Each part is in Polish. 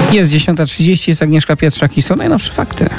Jest 10:30, jest Agnieszka Pietrzak i są najnowsze fakty.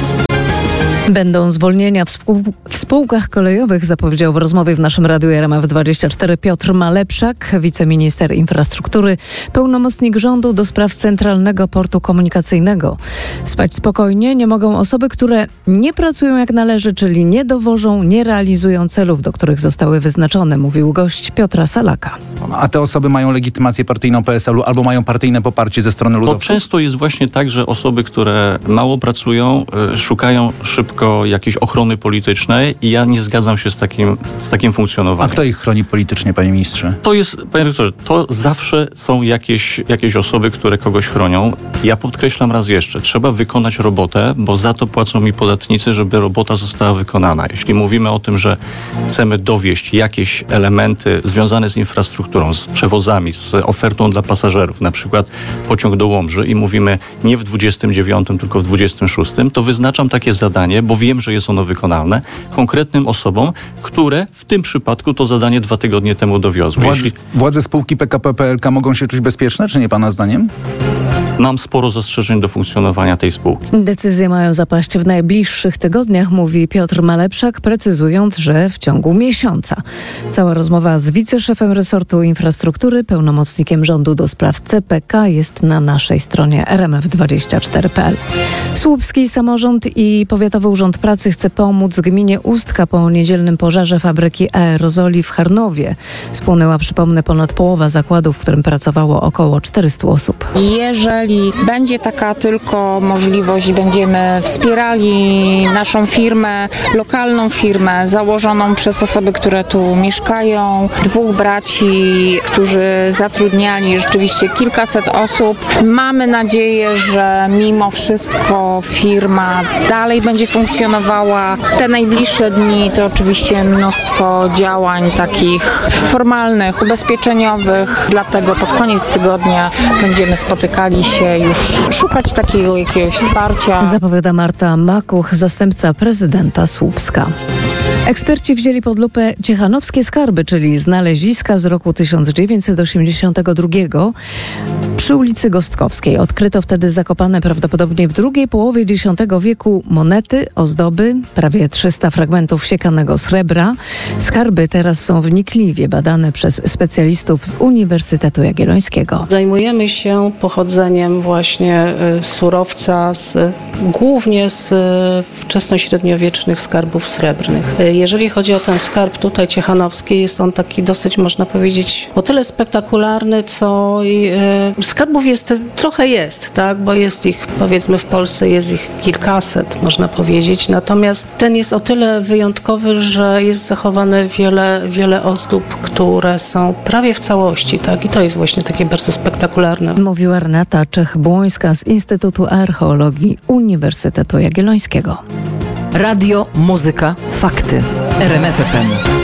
Będą zwolnienia w spółkach kolejowych, zapowiedział w rozmowie w naszym radiu RMF24 Piotr Malepszak, wiceminister infrastruktury, pełnomocnik rządu do spraw Centralnego Portu Komunikacyjnego. Spać spokojnie nie mogą osoby, które nie pracują jak należy, czyli nie dowożą, nie realizują celów, do których zostały wyznaczone, mówił gość Piotra Salaka. A te osoby mają legitymację partyjną PSL-u albo mają partyjne poparcie ze strony ludowców? To często jest właśnie tak, że osoby, które mało pracują, szukają szybko jakiejś ochrony politycznej i ja nie zgadzam się z takim funkcjonowaniem. A kto ich chroni politycznie, panie ministrze? To jest, panie rektorze, to zawsze są jakieś osoby, które kogoś chronią. Ja podkreślam raz jeszcze, trzeba wykonać robotę, bo za to płacą mi podatnicy, żeby robota została wykonana. Jeśli mówimy o tym, że chcemy dowieść jakieś elementy związane z infrastrukturą, z przewozami, z ofertą dla pasażerów, na przykład pociąg do Łomży i mówimy nie w 29, tylko w 26, to wyznaczam takie zadanie, bo wiem, że jest ono wykonalne, konkretnym osobom, które w tym przypadku to zadanie 2 tygodnie temu dowiozły. Władze spółki PKP PLK mogą się czuć bezpieczne, czy nie pana zdaniem? Mam sporo zastrzeżeń do funkcjonowania tej spółki. Decyzje mają zapaść w najbliższych tygodniach, mówi Piotr Malepszak, precyzując, że w ciągu miesiąca. Cała rozmowa z wiceszefem resortu infrastruktury, pełnomocnikiem rządu do spraw CPK jest na naszej stronie rmf24.pl. Słupski Samorząd i Powiatowy Urząd Pracy chce pomóc gminie Ustka po niedzielnym pożarze fabryki aerozoli w Charnowie. Spłonęła, przypomnę, ponad połowa zakładu, w którym pracowało około 400 osób. Jeżeli będzie taka tylko możliwość i będziemy wspierali naszą firmę, lokalną firmę założoną przez osoby, które tu mieszkają, 2 braci, którzy zatrudniali rzeczywiście kilkaset osób. Mamy nadzieję, że mimo wszystko firma dalej będzie funkcjonowała. Te najbliższe dni to oczywiście mnóstwo działań takich formalnych, ubezpieczeniowych, dlatego pod koniec tygodnia będziemy spotykali się już szukać takiego jakiegoś wsparcia. Zapowiada Marta Makuch, zastępca prezydenta Słupska. Eksperci wzięli pod lupę ciechanowskie skarby, czyli znaleziska z roku 1982 przy ulicy Gostkowskiej. Odkryto wtedy zakopane prawdopodobnie w drugiej połowie X wieku monety, ozdoby, prawie 300 fragmentów siekanego srebra. Skarby teraz są wnikliwie badane przez specjalistów z Uniwersytetu Jagiellońskiego. Zajmujemy się pochodzeniem właśnie surowca głównie z wczesnośredniowiecznych skarbów srebrnych. Jeżeli chodzi o ten skarb tutaj ciechanowski, jest on taki dosyć, można powiedzieć, o tyle spektakularny, co skarbów trochę jest, tak? Bo jest ich, powiedzmy, w Polsce jest ich kilkaset, można powiedzieć. Natomiast ten jest o tyle wyjątkowy, że jest zachowane wiele ozdób, które są prawie w całości, tak? I to jest właśnie takie bardzo spektakularne. Mówiła Renata Czech-Błońska z Instytutu Archeologii Uniwersytetu Jagiellońskiego. Radio, muzyka, fakty. RMF FM.